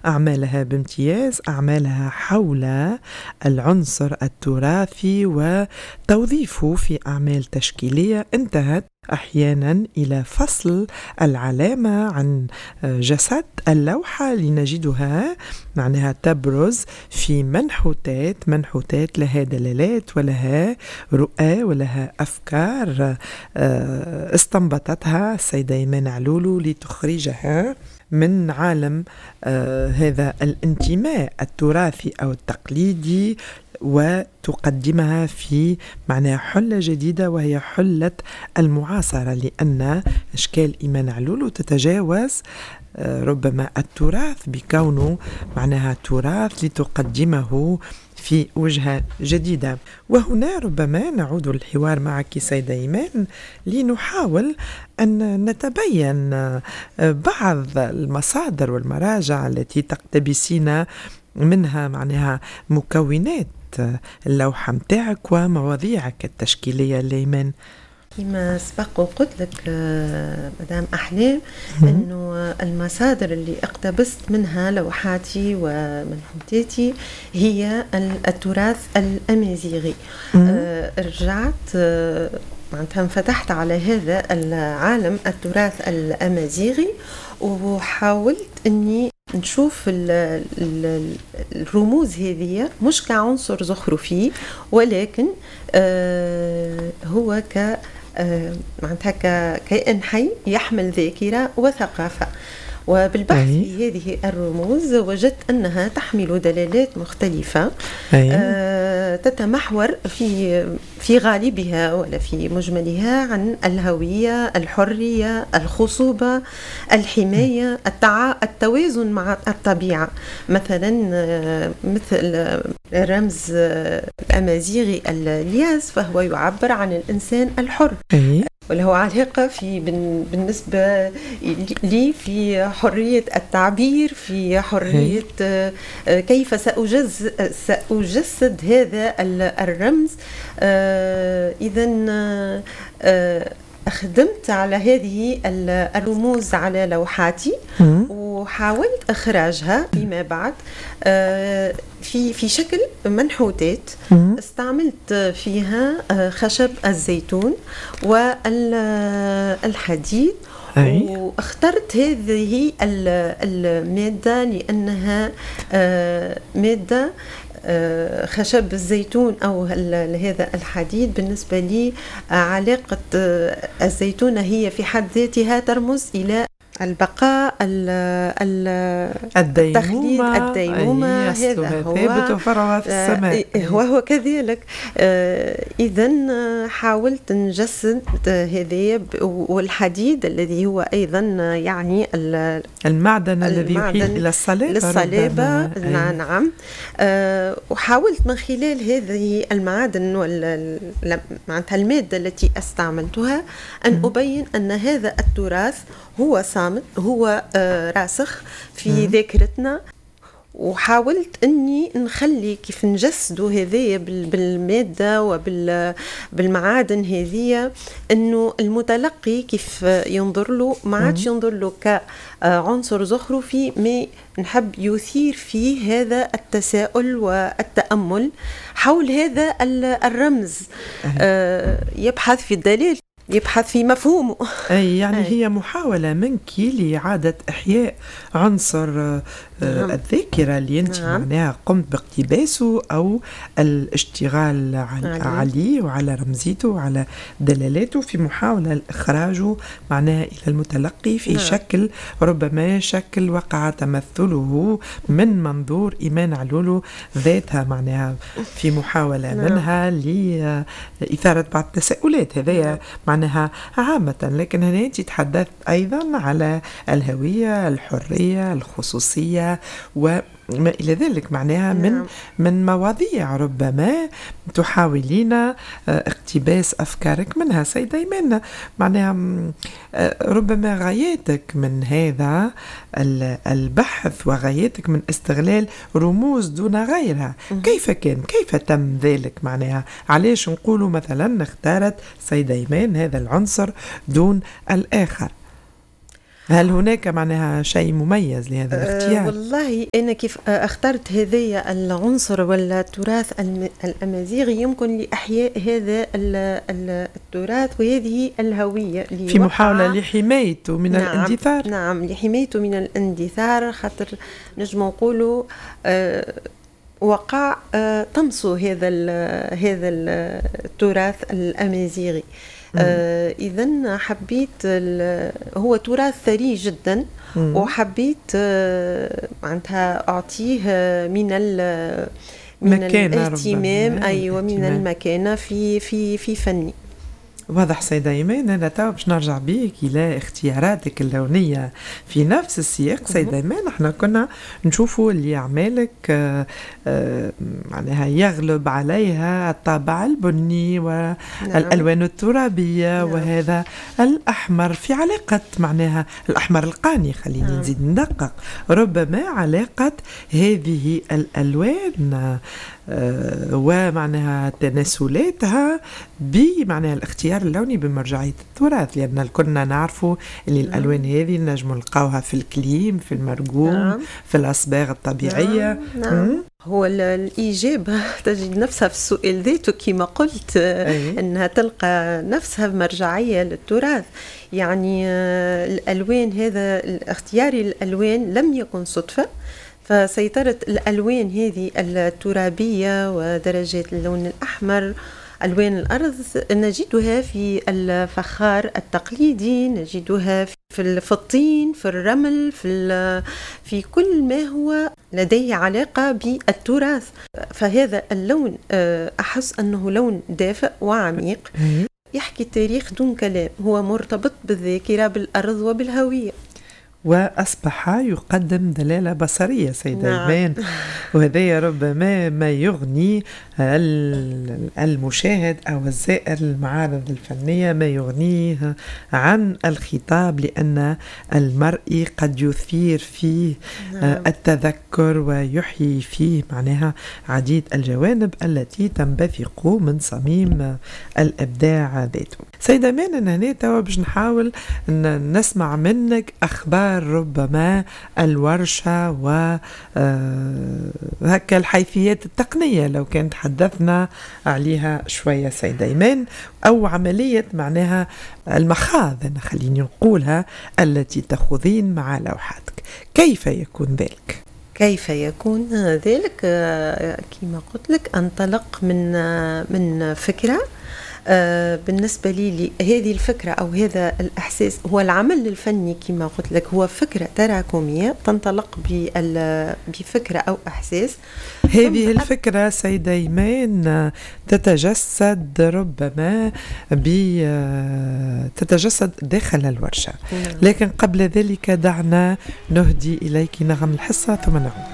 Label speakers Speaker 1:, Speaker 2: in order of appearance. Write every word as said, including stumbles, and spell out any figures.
Speaker 1: أعمالها بامتياز، أعمالها حول العنصر التراثي وتوظيفه في أعمال تشكيلية انتهت أحيانا إلى فصل العلامة عن جسد اللوحة لنجدها معناها تبرز في منحوتات منحوتات لها دلالات ولها رؤى ولها أفكار استنبطتها السيدة إيمان علولو لتخرجها من عالم آه هذا الانتماء التراثي أو التقليدي وتقدمها في معناها حلة جديدة وهي حلة المعاصرة، لأن أشكال إيمان علولو تتجاوز آه ربما التراث بكونه معناها تراث لتقدمه في وجهة جديدة. وهنا ربما نعود الحوار معك سيدة إيمان لنحاول أن نتبين بعض المصادر والمراجع التي تقتبسين منها معناها مكونات اللوحة متاعك ومواضيعك التشكيلية لإيمان.
Speaker 2: كما سبق وقلت لك مدام أحلام أنه المصادر اللي اقتبست منها لوحاتي ومنحوتاتي هي التراث الأمازيغي. أه رجعت أه معناتها انفتحت على هذا العالم التراث الأمازيغي وحاولت أني نشوف ال ال الرموز هذه مش كعنصر زخرفي ولكن أه هو ك آه معناتها كائن حي يحمل ذاكرة وثقافة. وبالبحث في هذه الرموز وجدت أنها تحمل دلالات مختلفة آه تتمحور في في غالبها ولا في مجملها عن الهوية، الحرية، الخصوبة، الحماية، التع... التوازن مع الطبيعة. مثلا آه مثل الرمز الأمازيغي الياس فهو يعبر عن الإنسان الحر وله علاقة في بالنسبة لي في حرية التعبير، في حرية كيف سأجز سأجسد هذا الرمز. إذن أخدمت على هذه الرموز على لوحاتي وحاولت إخراجها فيما بعد في في شكل منحوتات. استعملت فيها خشب الزيتون والحديد واخترت هذه المادة لأنها مادة خشب الزيتون أو هذا الحديد بالنسبة لي علاقة الزيتون هي في حد ذاتها ترمز إلى البقاء التخليد الديمومة. هذا هو
Speaker 1: ثابت وفرع في السماء
Speaker 2: وهو كذلك. إذن حاولت نجسد هذه والحديد الذي هو أيضا يعني
Speaker 1: المعدن الذي يحيل إلى الصلابة
Speaker 2: للصلابة. نعم. وحاولت من خلال هذه المعادن معناتها المادة التي استعملتها أن أبين أن هذا التراث هو صامت، هو راسخ في ذاكرتنا. وحاولت أني نخلي كيف نجسدوا هذه بالمادة وبالمعادن هذه أنه المتلقي كيف ينظر له ما عادش ينظر له كعنصر زخرفي، ما نحب يثير فيه هذا التساؤل والتأمل حول هذا الرمز. يبحث في الدليل، يبحث في مفهومه.
Speaker 1: أي يعني أي. هي محاولة منك لإعادة إحياء عنصر نعم. الذاكرة اللي أنت نعم. معناها قمت باقتباسه أو الاشتغال عليه وعلى رمزيته وعلى دلالاته في محاولة إخراجه معناها إلى المتلقي في نعم. شكل ربما شكل وقع تمثله من منظور إيمان علولو ذاتها معناها في محاولة نعم. منها لإثارة بعض التساؤلات هذا نعم. معناها عامة. لكن هنا أنت تحدثت أيضا على الهوية، الحرية، الخصوصية وما إلى ذلك معناها من نعم. من مواضيع ربما تحاولين اقتباس أفكارك منها سيدة إيمان. معناها ربما غايتك من هذا البحث وغايتك من استغلال رموز دون غيرها كيف كان؟ كيف تم ذلك؟ معناها علاش نقولوا مثلا اختارت سيدة إيمان هذا العنصر دون الآخر؟ هل هناك معناها شيء مميز لهذا الاختيار؟
Speaker 2: أه والله أنا كيف اخترت هذايا العنصر ولا التراث الأمازيغي يمكن لإحياء هذا التراث وهذه الهوية
Speaker 1: في محاولة لحمايته من
Speaker 2: نعم
Speaker 1: الاندثار.
Speaker 2: نعم لحمايته من الاندثار، خاطر نجم نقولوا أه وقع أه طمسوا هذا هذا التراث الأمازيغي. آه إذن حبيت هو تراث ثري جدا، مم. وحبيت آه معناتها أعطيه من ال من الاهتمام، أيوة من المكانة في في في فني.
Speaker 1: واضح سيدة إيمان. أنا توا باش نرجع بيك إلى اختياراتك اللونية في نفس السياق. سيدة إيمان احنا كنا نشوفوا اللي أعمالك آه آه معناها يغلب عليها الطابع البني والألوان نعم. الترابية نعم. وهذا الأحمر في علاقة معناها الأحمر القاني. خليني نعم. نزيد ندقق ربما علاقة هذه الألوان آه ومعناها تناسلاتها بمعناها الاختيار اللوني بمرجعية التراث، لأن كنا نعرفوا أن الألوان هذه نجم نلقاوها في الكليم، في المرقوم، نعم. في الأصباغ الطبيعية.
Speaker 2: نعم. نعم. هو الإجابة تجد نفسها في السؤال ذاته كما قلت أيه؟ أنها تلقى نفسها بمرجعية للتراث. يعني الألوان هذا اختياري الألوان لم يكن صدفة، فسيطرت الألوان هذه الترابية ودرجات اللون الأحمر ألوان الأرض نجدها في الفخار التقليدي، نجدها في الطين، في الرمل، في في كل ما هو لديه علاقة بالتراث. فهذا اللون أحس أنه لون دافئ وعميق يحكي التاريخ دون كلام، هو مرتبط بالذاكرة، بالأرض وبالهوية،
Speaker 1: وأصبح يقدم دلالة بصرية سيدة إيمان. نعم. وهذا ربما ما يغني المشاهد أو الزائر المعارض الفنية، ما يغنيه عن الخطاب، لأن المرء قد يثير فيه نعم. التذكر ويحيي فيه معناها عديد الجوانب التي تنبثق من صميم الإبداع ذاته. سيدة إيمان أنا هنا توا باش نحاول أن نسمع منك أخبار ربما الورشة وهكا الحيثيات التقنية لو كان تحدثنا عليها شوية سيدة إيمان، أو عملية معناها المخاض أنا خليني نقولها التي تخوضين مع لوحاتك، كيف يكون ذلك؟
Speaker 2: كيف يكون ذلك؟ كما قلت لك أنطلق من من فكرة. آه بالنسبة لي هذه الفكرة أو هذا الإحساس هو العمل الفني كما قلت لك، هو فكرة تراكمية تنطلق بفكرة أو إحساس.
Speaker 1: هذه الفكرة سيدة إيمان تتجسد ربما تتجسد داخل الورشة، لكن قبل ذلك دعنا نهدي إليك نغم الحصة ثم نعود.